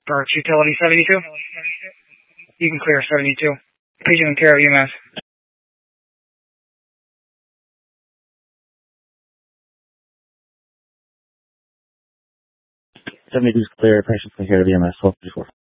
Birch Utility 72. You can clear 72. Patient and care of UMass. 72 is clear. Patients can care of EMS 1234.